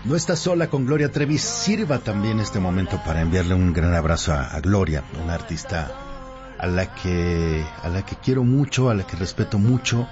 No está sola con Gloria Trevi. Sirva también este momento para enviarle un gran abrazo a Gloria, una artista a la que quiero mucho, a la que respeto mucho.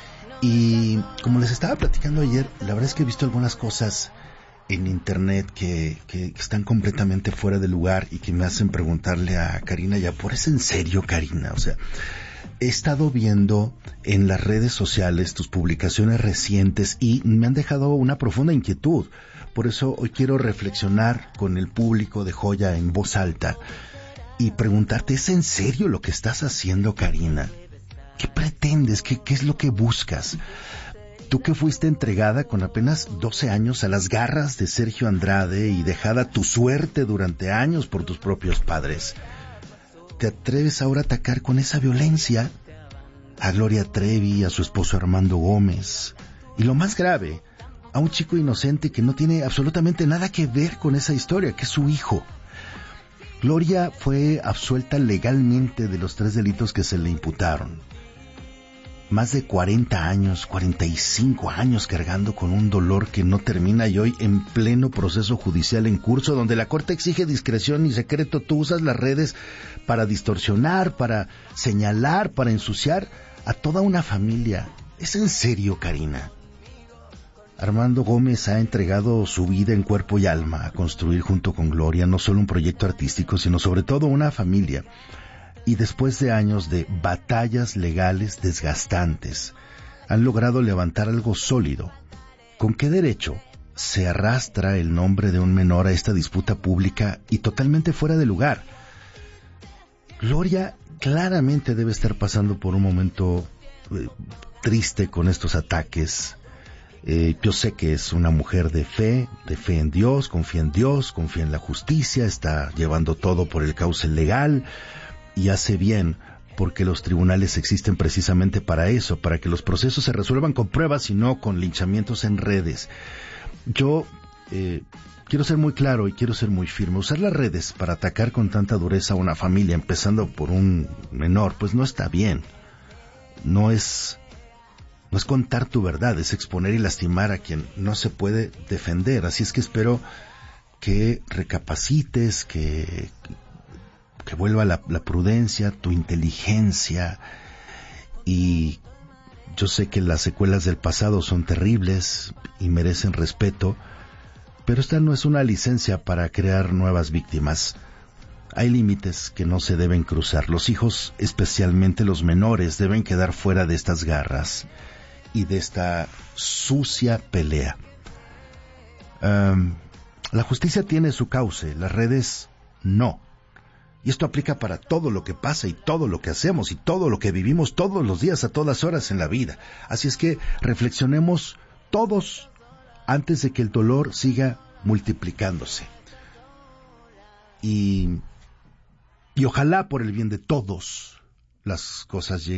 Y como les estaba platicando ayer, la verdad es que he visto algunas cosas en internet que están completamente fuera de lugar y que me hacen preguntarle a Karina Yapor, ¿es en serio, Karina? O sea, he estado viendo en las redes sociales tus publicaciones recientes y me han dejado una profunda inquietud. Por eso hoy quiero reflexionar con el público de Joya en voz alta y preguntarte, ¿es en serio lo que estás haciendo, Karina? ¿Qué pretendes? ¿Qué es lo que buscas? Tú que fuiste entregada con apenas 12 años a las garras de Sergio Andrade y dejada a tu suerte durante años por tus propios padres, ¿te atreves ahora a atacar con esa violencia a Gloria Trevi, a su esposo Armando Gómez? Y lo más grave, a un chico inocente que no tiene absolutamente nada que ver con esa historia, que es su hijo. Gloria fue absuelta legalmente de los 3 delitos que se le imputaron. Más de 40 años, 45 años cargando con un dolor que no termina, y hoy en pleno proceso judicial en curso, donde la Corte exige discreción y secreto. Tú usas las redes para distorsionar, para señalar, para ensuciar a toda una familia. ¿Es en serio, Karina? Armando Gómez ha entregado su vida en cuerpo y alma a construir junto con Gloria no solo un proyecto artístico, sino sobre todo una familia. Y después de años de batallas legales desgastantes, han logrado levantar algo sólido. ¿Con qué derecho se arrastra el nombre de un menor a esta disputa pública y totalmente fuera de lugar? Gloria claramente debe estar pasando por un momento triste con estos ataques. Yo sé que es una mujer de fe en Dios, confía en la justicia, está llevando todo por el cauce legal. Y hace bien, porque los tribunales existen precisamente para eso, para que los procesos se resuelvan con pruebas y no con linchamientos en redes. Yo quiero ser muy claro y quiero ser muy firme. Usar las redes para atacar con tanta dureza a una familia, empezando por un menor, pues no está bien. No es contar tu verdad, es exponer y lastimar a quien no se puede defender. Así es que espero que recapacites, que vuelva la prudencia, tu inteligencia. Y yo sé que las secuelas del pasado son terribles y merecen respeto, pero esta no es una licencia para crear nuevas víctimas. Hay límites que no se deben cruzar. Los hijos, especialmente los menores, deben quedar fuera de estas garras y de esta sucia pelea. La justicia tiene su cauce, las redes no. Y esto aplica para todo lo que pasa y todo lo que hacemos y todo lo que vivimos todos los días, a todas horas en la vida. Así es que reflexionemos todos antes de que el dolor siga multiplicándose. Y ojalá por el bien de todos las cosas lleguen